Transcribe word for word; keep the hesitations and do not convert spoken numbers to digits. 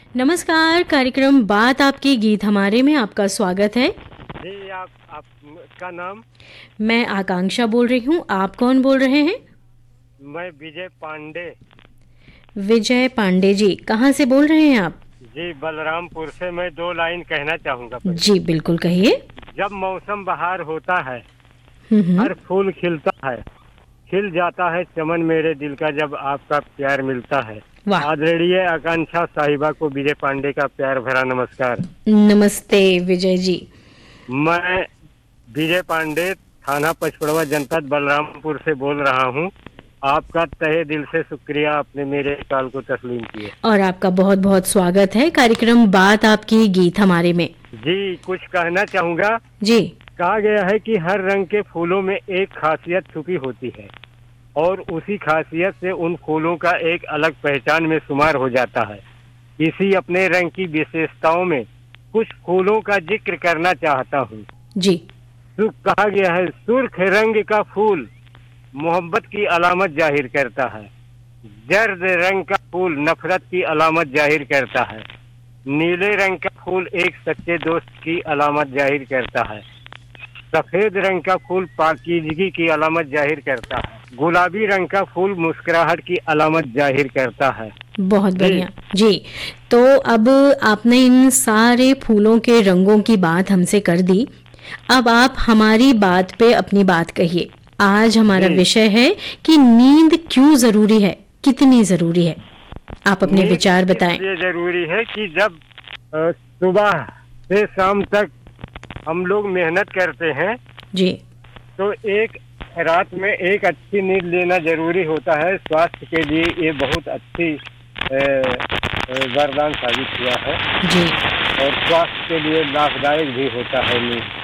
नमस्कार, कार्यक्रम बात आपके गीत हमारे में आपका स्वागत है। जी, आप आपका नाम? मैं आकांक्षा बोल रही हूँ। आप कौन बोल रहे हैं? मैं विजय पांडे। विजय पांडे जी, कहाँ से बोल रहे हैं आप? जी, बलरामपुर से। मैं दो लाइन कहना चाहूँगा पहले। जी बिल्कुल, कहिए। जब मौसम बहार होता है, हम्म हम्म, हर फूल खिलता है, खिल जाता है चमन मेरे दिल का जब आपका प्यार मिलता है। वाह। आदरणीय आकांक्षा साहिबा को विजय पांडे का प्यार भरा नमस्कार। नमस्ते विजय जी। मैं विजय पांडे, थाना पचपड़वा, जनपद बलरामपुर से बोल रहा हूँ। आपका तहे दिल से शुक्रिया, आपने मेरे कॉल को तस्लीम किया। और आपका बहुत बहुत स्वागत है कार्यक्रम बात आपकी गीत हमारे में। जी, कुछ कहना चाहूँगा। जी। कहा गया है कि हर रंग के फूलों में एक खासियत छुपी होती है और उसी खासियत से उन फूलों का एक अलग पहचान में शुमार हो जाता है। इसी अपने रंग की विशेषताओं में कुछ फूलों का जिक्र करना चाहता हूँ। जी। तो कहा गया है, सुर्ख रंग का फूल मोहब्बत की अलामत जाहिर करता है, जर्द रंग का फूल नफरत की अलामत जाहिर करता है, नीले रंग का फूल एक सच्चे दोस्त की अलामत जाहिर करता है, सफेद रंग का फूल पाकीज़गी की अलामत जाहिर करता है, गुलाबी रंग का फूल मुस्कुराहट की अलामत जाहिर करता है। बहुत जी बढ़िया जी। तो अब आपने इन सारे फूलों के रंगों की बात हमसे कर दी। अब आप हमारी बात पे अपनी बात कहिए। आज हमारा जी, विषय है कि नींद क्यों जरूरी है, कितनी जरूरी है। आप अपने नींद विचार बताएं। इसलिए जरूरी है कि जब अ, सुबह से शाम तक हम लोग मेहनत करते हैं, जी। तो एक रात में एक अच्छी नींद लेना जरूरी होता है। स्वास्थ्य के लिए ये बहुत अच्छी अ, अ, वरदान साबित हुआ है जी। और स्वास्थ्य के लिए लाभदायक भी होता है नींद।